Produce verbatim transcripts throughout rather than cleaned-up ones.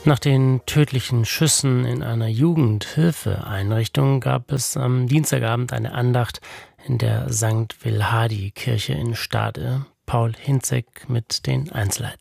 Nach den tödlichen Schüssen in einer Jugendhilfeeinrichtung gab es am Dienstagabend eine Andacht in der Sankt Wilhadi-Kirche in Stade. Paul Hinzek mit den Einzelheiten.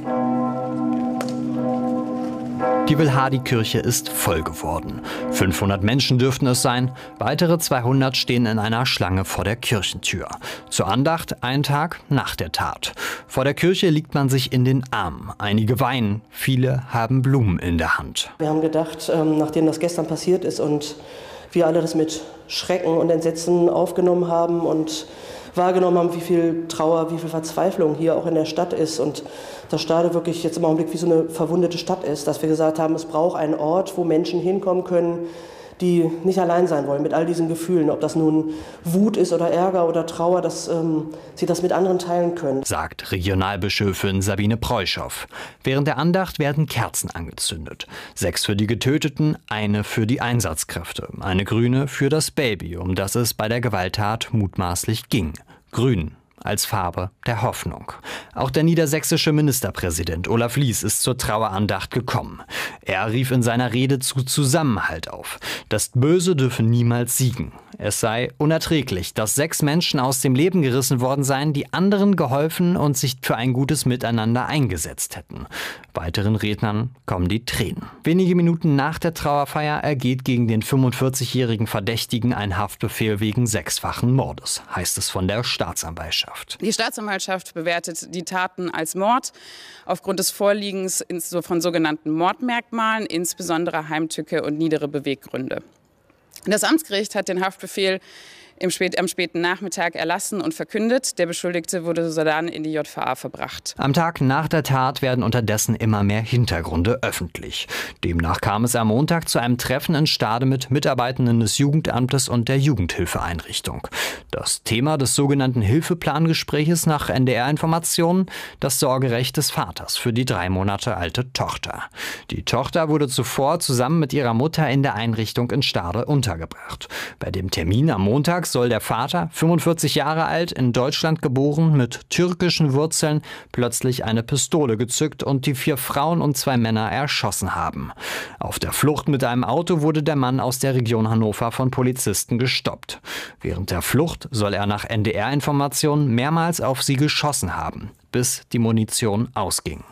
Die Wilhadi-Kirche ist voll geworden. fünfhundert Menschen dürften es sein. Weitere zweihundert stehen in einer Schlange vor der Kirchentür. Zur Andacht ein Tag nach der Tat. Vor der Kirche liegt man sich in den Armen. Einige weinen, viele haben Blumen in der Hand. Wir haben gedacht, nachdem das gestern passiert ist und wir alle das mit Schrecken und Entsetzen aufgenommen haben und wahrgenommen haben, wie viel Trauer, wie viel Verzweiflung hier auch in der Stadt ist und dass Stade wirklich jetzt im Augenblick wie so eine verwundete Stadt ist, dass wir gesagt haben, es braucht einen Ort, wo Menschen hinkommen können, die nicht allein sein wollen mit all diesen Gefühlen, ob das nun Wut ist oder Ärger oder Trauer, dass ähm, sie das mit anderen teilen können. Sagt Regionalbischöfin Sabine Preuschow. Während der Andacht werden Kerzen angezündet. Sechs für die Getöteten, eine für die Einsatzkräfte, eine grüne für das Baby, um das es bei der Gewalttat mutmaßlich ging. Grün als Farbe der Hoffnung. Auch der niedersächsische Ministerpräsident Olaf Lies ist zur Trauerandacht gekommen. Er rief in seiner Rede zu Zusammenhalt auf. Das Böse dürfe niemals siegen. Es sei unerträglich, dass sechs Menschen aus dem Leben gerissen worden seien, die anderen geholfen und sich für ein gutes Miteinander eingesetzt hätten. Weiteren Rednern kommen die Tränen. Wenige Minuten nach der Trauerfeier ergeht gegen den fünfundvierzigjährigen Verdächtigen ein Haftbefehl wegen sechsfachen Mordes, heißt es von der Staatsanwaltschaft. Die Staatsanwaltschaft bewertet die Taten als Mord aufgrund des Vorliegens von sogenannten Mordmerkmalen, insbesondere Heimtücke und niedere Beweggründe. Das Amtsgericht hat den Haftbefehl im Spät, am späten Nachmittag erlassen und verkündet. Der Beschuldigte wurde sodann in die J V A verbracht. Am Tag nach der Tat werden unterdessen immer mehr Hintergründe öffentlich. Demnach kam es am Montag zu einem Treffen in Stade mit Mitarbeitenden des Jugendamtes und der Jugendhilfeeinrichtung. Das Thema des sogenannten Hilfeplangespräches nach N D R-Informationen: das Sorgerecht des Vaters für die drei Monate alte Tochter. Die Tochter wurde zuvor zusammen mit ihrer Mutter in der Einrichtung in Stade untergebracht. Bei dem Termin am Montag soll der Vater, fünfundvierzig Jahre alt, in Deutschland geboren, mit türkischen Wurzeln, plötzlich eine Pistole gezückt und die vier Frauen und zwei Männer erschossen haben. Auf der Flucht mit einem Auto wurde der Mann aus der Region Hannover von Polizisten gestoppt. Während der Flucht soll er nach N D R-Informationen mehrmals auf sie geschossen haben, bis die Munition ausging.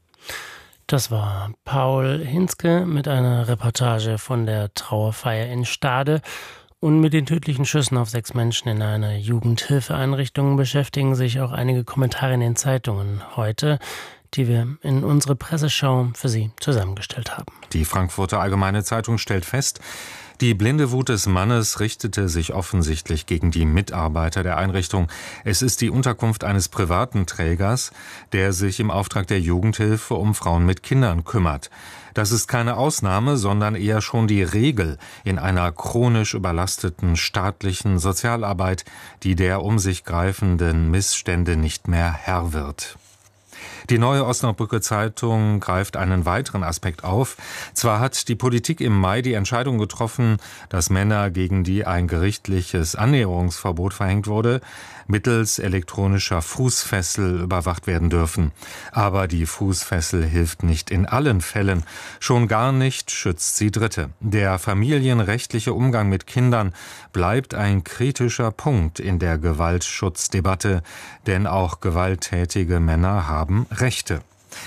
Das war Paul Hinzke mit einer Reportage von der Trauerfeier in Stade. Und mit den tödlichen Schüssen auf sechs Menschen in einer Jugendhilfeeinrichtung beschäftigen sich auch einige Kommentare in den Zeitungen heute, die wir in unsere Presseschau für Sie zusammengestellt haben. Die Frankfurter Allgemeine Zeitung stellt fest, die blinde Wut des Mannes richtete sich offensichtlich gegen die Mitarbeiter der Einrichtung. Es ist die Unterkunft eines privaten Trägers, der sich im Auftrag der Jugendhilfe um Frauen mit Kindern kümmert. Das ist keine Ausnahme, sondern eher schon die Regel in einer chronisch überlasteten staatlichen Sozialarbeit, die der um sich greifenden Missstände nicht mehr Herr wird. Die Neue Osnabrücker Zeitung greift einen weiteren Aspekt auf. Zwar hat die Politik im Mai die Entscheidung getroffen, dass Männer, gegen die ein gerichtliches Annäherungsverbot verhängt wurde, mittels elektronischer Fußfessel überwacht werden dürfen. Aber die Fußfessel hilft nicht in allen Fällen. Schon gar nicht schützt sie Dritte. Der familienrechtliche Umgang mit Kindern bleibt ein kritischer Punkt in der Gewaltschutzdebatte, denn auch gewalttätige Männer haben Rechte.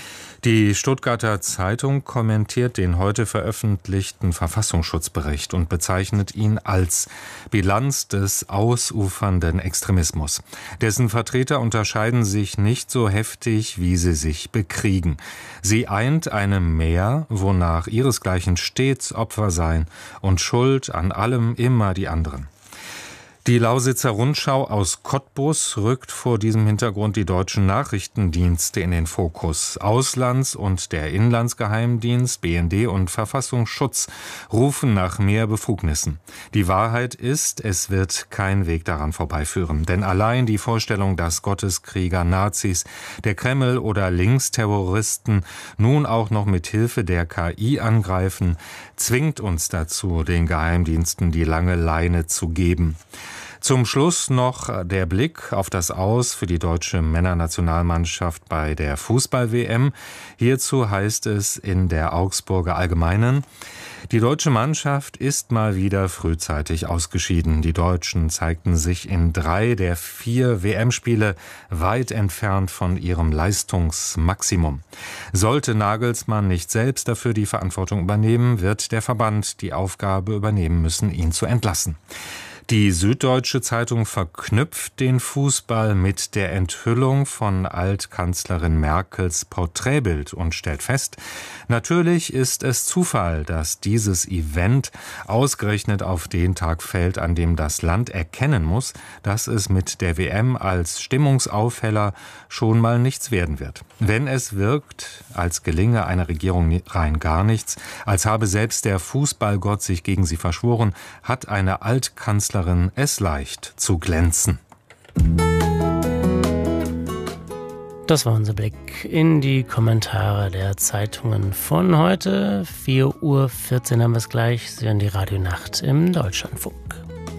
Die Stuttgarter Zeitung kommentiert den heute veröffentlichten Verfassungsschutzbericht und bezeichnet ihn als Bilanz des ausufernden Extremismus. Dessen Vertreter unterscheiden sich nicht so heftig, wie sie sich bekriegen. Sie eint eine Mehr, wonach ihresgleichen stets Opfer seien und Schuld an allem immer die anderen. Die Lausitzer Rundschau aus Cottbus rückt vor diesem Hintergrund die deutschen Nachrichtendienste in den Fokus. Auslands- und der Inlandsgeheimdienst, B N D und Verfassungsschutz rufen nach mehr Befugnissen. Die Wahrheit ist, es wird kein Weg daran vorbeiführen. Denn allein die Vorstellung, dass Gotteskrieger, Nazis, der Kreml oder Linksterroristen nun auch noch mit Hilfe der K I angreifen, zwingt uns dazu, den Geheimdiensten die lange Leine zu geben. Zum Schluss noch der Blick auf das Aus für die deutsche Männernationalmannschaft bei der Fußball-W M. Hierzu heißt es in der Augsburger Allgemeinen: Die deutsche Mannschaft ist mal wieder frühzeitig ausgeschieden. Die Deutschen zeigten sich in drei der vier W M-Spiele weit entfernt von ihrem Leistungsmaximum. Sollte Nagelsmann nicht selbst dafür die Verantwortung übernehmen, wird der Verband die Aufgabe übernehmen müssen, ihn zu entlassen. Die Süddeutsche Zeitung verknüpft den Fußball mit der Enthüllung von Altkanzlerin Merkels Porträtbild und stellt fest: Natürlich ist es Zufall, dass dieses Event ausgerechnet auf den Tag fällt, an dem das Land erkennen muss, dass es mit der W M als Stimmungsaufheller schon mal nichts werden wird. Wenn es wirkt, als gelinge einer Regierung rein gar nichts, als habe selbst der Fußballgott sich gegen sie verschworen, hat eine Altkanzlerin es leicht zu glänzen. Das war unser Blick in die Kommentare der Zeitungen von heute. vier Uhr vierzehn haben wir es gleich. Sie hören die Radionacht im Deutschlandfunk.